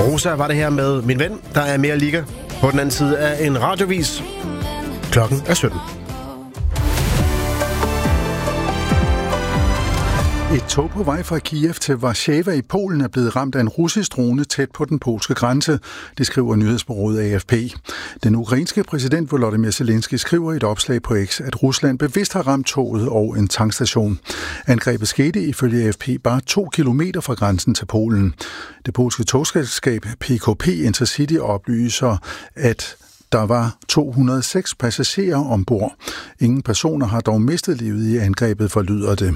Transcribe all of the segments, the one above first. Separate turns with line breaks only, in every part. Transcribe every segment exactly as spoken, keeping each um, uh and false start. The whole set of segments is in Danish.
Rosa var det her med Min Ven. Der er mere liga på den anden side af en radiovis. Klokken er sytten.
Et tog på vej fra Kiev til Warszawa i Polen er blevet ramt af en russisk drone tæt på den polske grænse, det skriver nyhedsbureauet A F P. Den ukrainske præsident Volodymyr Zelensky skriver i et opslag på X, at Rusland bevidst har ramt toget og en tankstation. Angrebet skete ifølge A F P bare to kilometer fra grænsen til Polen. Det polske togselskab P K P Intercity oplyser, at der var to hundrede og seks passagerer ombord. Ingen personer har dog mistet livet i angrebet, forlyder det.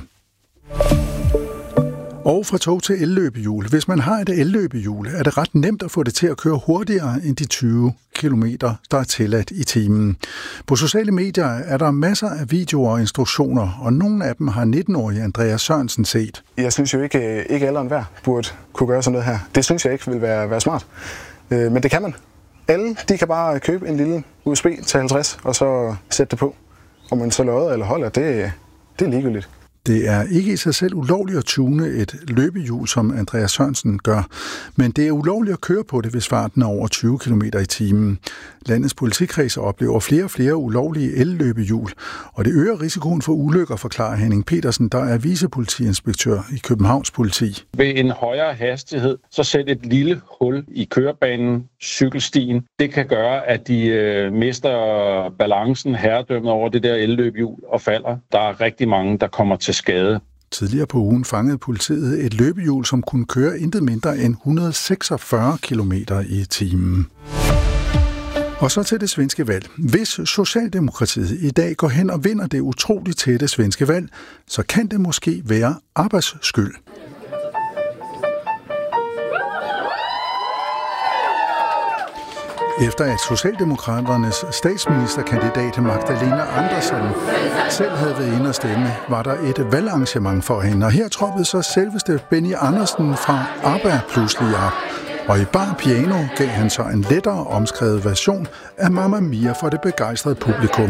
Og fra tog til elløbehjul. Hvis man har et elløbehjul, er det ret nemt at få det til at køre hurtigere end de tyve kilometer, der er tilladt i timen. På sociale medier er der masser af videoer og instruktioner, og nogle af dem har nitten-årige Andreas Sørensen set.
Jeg synes jo ikke, ikke alle og enhver burde kunne gøre sådan noget her. Det synes jeg ikke vil være, være smart. Men det kan man. Alle de kan bare købe en lille U S B til halvtreds, og så sætte det på. Om man så lodder eller holder, det, det er ligegyldigt.
Det er ikke i sig selv ulovligt at tune et løbehjul, som Andreas Sørensen gør, men det er ulovligt at køre på det, hvis farten er over tyve kilometer i timen. Landets politikredser oplever flere og flere ulovlige elløbehjul, og det øger risikoen for ulykker, forklarer Henning Petersen, der er vicepolitiinspektør i Københavns Politi.
Ved en højere hastighed, så sæt et lille hul i kørebanen, cykelstien. Det kan gøre, at de øh, mister balancen, herredømmet over det der elløbehjul og falder. Der er rigtig mange, der kommer til skade.
Tidligere på ugen fangede politiet et løbehjul, som kunne køre intet mindre end et hundrede og seksogfyrre kilometer i timen. Og så til det svenske valg. Hvis Socialdemokratiet i dag går hen og vinder det utroligt tætte svenske valg, så kan det måske være arbejdsskyld. Efter at Socialdemokraternes statsministerkandidat Magdalena Andersson selv havde været inde og stemme, var der et valgarrangement for hende. Og her troppede så selveste Benny Andersen fra ABBA pludselig op. Og i bar piano gav han så en lettere omskrevet version af Mamma Mia for det begejstrede publikum.